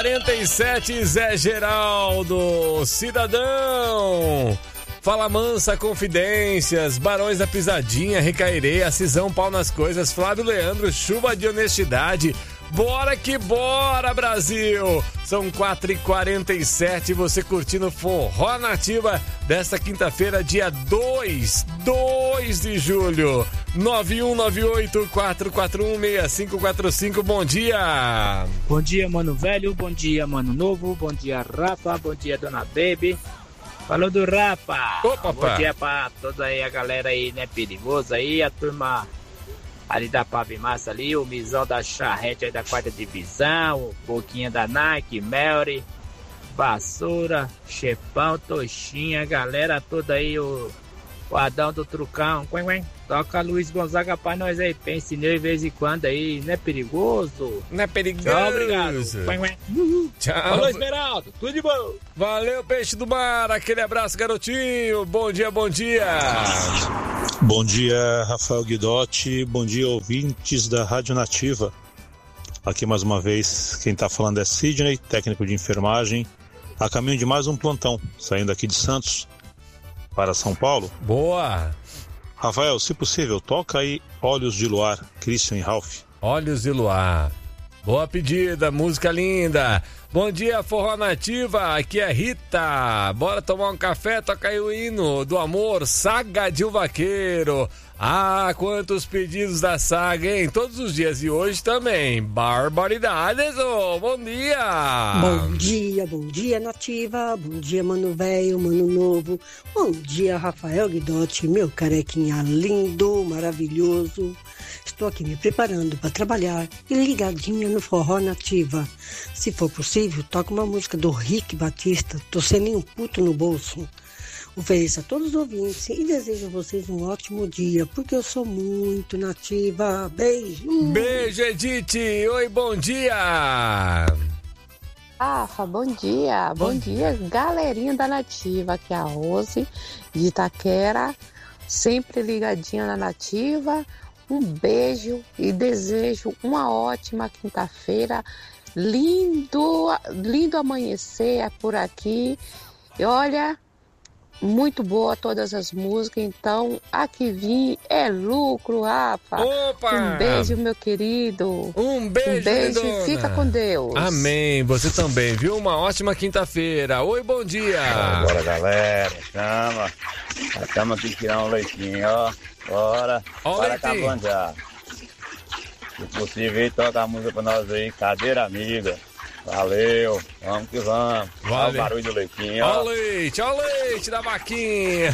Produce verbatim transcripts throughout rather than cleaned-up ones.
quarenta e sete, Zé Geraldo, Cidadão. Fala Mansa, Confidências, Barões da Pisadinha, Recairei, Acisão, Pau nas Coisas, Flávio Leandro, Chuva de Honestidade. Bora que bora, Brasil! São quatro e quarenta e sete, você curtindo Forró Nativa desta quinta-feira, dia dois de julho. nove um nove oito, quatro quatro um, seis cinco quatro cinco, bom dia! Bom dia, mano velho, bom dia, mano novo, bom dia, Rafa, bom dia, dona Baby. Falou do Rapa. Opa, bom dia pra toda aí a galera aí, né, perigoso aí, a turma ali da Pave Massa ali, o Misão da Charrete aí da quarta divisão, o Boquinha da Nike, Melry, Vassoura, Chefão, Toxinha, a galera toda aí, o, o Adão do Trucão, quen, quen. Toca Luiz Gonzaga pra nós aí, pense nele de vez em quando aí, não é perigoso? Não é perigoso. Tchau, obrigado. Quen, quen. Tchau. Falou, Esmeraldo, tudo de bom. Valeu, Peixe do Mar, aquele abraço, garotinho. Bom dia, bom dia. Bom dia, Rafael Guidotti. Bom dia, ouvintes da Rádio Nativa. Aqui mais uma vez, quem está falando é Sidney, técnico de enfermagem, a caminho de mais um plantão, saindo aqui de Santos para São Paulo. Boa! Rafael, se possível, toca aí Olhos de Luar, Christian e Ralph. Olhos de Luar. Boa pedida, música linda. Bom dia, Forró Nativa, aqui é Rita. Bora tomar um café, toca aí o hino do amor, Saga de um Vaqueiro. Ah, quantos pedidos da saga, hein? Todos os dias e hoje também. Barbaridades, oh, bom dia! Bom dia, bom dia, Nativa. Bom dia, mano velho, mano novo. Bom dia, Rafael Guidotti, meu carequinha lindo, maravilhoso. Estou aqui me preparando para trabalhar e ligadinha no Forró Nativa. Se for possível, toca uma música do Rick Batista, Tô Sem Nenhum Puto no Bolso. Ofereço a todos os ouvintes e desejo a vocês um ótimo dia, porque eu sou muito nativa. Beijo! Beijo, Edith! Oi, bom dia! Rafa, bom dia! Bom, bom dia, dia, galerinha da Nativa, aqui é a Rose de Itaquera, sempre ligadinha na Nativa. Um beijo e desejo uma ótima quinta-feira, lindo, lindo amanhecer por aqui. E olha, muito boa todas as músicas, então aqui vim é lucro, Rafa. Opa! Um beijo, meu querido. Um beijo, um beijo lindona. E fica com Deus. Amém, você também, viu? Uma ótima quinta-feira. Oi, bom dia. Bora, galera, chama. Estamos aqui tirando um leitinho, ó. Bora, ó, bora acabando já. Se possível, toca a música pra nós aí, Cadeira Amiga. Valeu, vamos que vamos. Valeu. Olha o barulho do leitinho, ó. Ó o leite, ó o leite da vaquinha.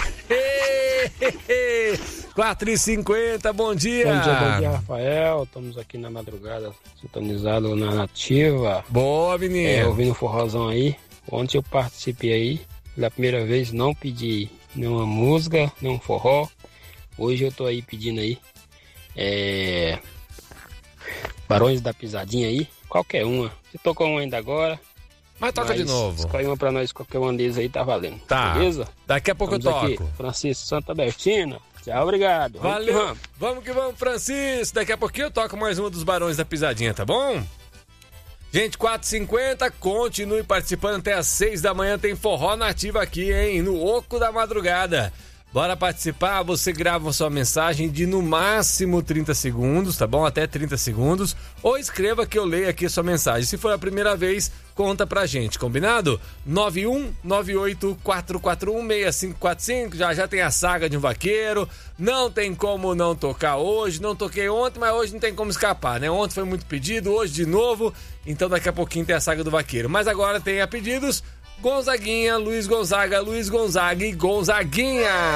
quatro e cinquenta, bom dia. Bom dia, bom dia, Rafael. Estamos aqui na madrugada, sintonizado na Nativa. Boa, menino. É, ouvindo o forrozão aí. Ontem eu participei aí, pela primeira vez, não pedi nenhuma música, nenhum forró. Hoje eu tô aí pedindo aí, é... Barões da Pisadinha aí, qualquer uma. Você tocou uma ainda agora. Mas toca de novo. Escolhe uma pra nós, qualquer uma deles aí tá valendo. Tá. Beleza? Daqui a pouco Estamos eu toco. Aqui, Francisco Santa Bertina. Tchau, obrigado. Valeu. Vamos que vamos. Vamos que vamos, Francisco. Daqui a pouquinho eu toco mais uma dos Barões da Pisadinha, tá bom? Gente, quatro e cinquenta, continue participando até às seis da manhã. Tem Forró Nativa aqui, hein? No Oco da Madrugada. Bora participar, você grava sua mensagem de no máximo trinta segundos, tá bom? Até trinta segundos. Ou escreva que eu leio aqui a sua mensagem. Se for a primeira vez, conta pra gente, combinado? nove um nove oito quatro quatro um seis cinco quatro cinco, já já tem a Saga de um Vaqueiro. Não tem como não tocar hoje. Não toquei ontem, mas hoje não tem como escapar, né? Ontem foi muito pedido, hoje de novo. Então daqui a pouquinho tem a Saga do Vaqueiro. Mas agora tem a pedidos Gonzaguinha, Luiz Gonzaga, Luiz Gonzaga e Gonzaguinha.